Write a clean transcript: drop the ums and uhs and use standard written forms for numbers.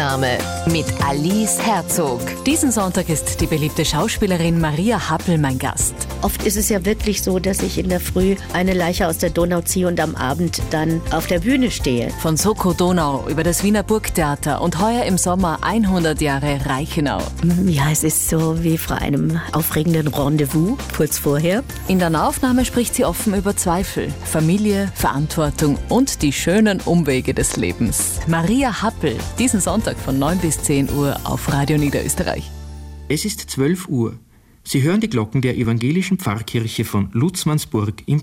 Aufnahme mit Alice Herzog. Diesen Sonntag ist die beliebte Schauspielerin Maria Happel mein Gast. Oft ist es ja wirklich so, dass ich in der Früh eine Leiche aus der Donau ziehe und am Abend dann auf der Bühne stehe. Von Soko Donau über das Wiener Burgtheater und heuer im Sommer 100 Jahre Reichenau. Ja, es ist so wie vor einem aufregenden Rendezvous kurz vorher. In der Aufnahme spricht sie offen über Zweifel, Familie, Verantwortung und die schönen Umwege des Lebens. Maria Happel, diesen Sonntag von 9 bis 10 Uhr auf Radio Niederösterreich. Es ist 12 Uhr. Sie hören die Glocken der evangelischen Pfarrkirche von Lutzmannsburg im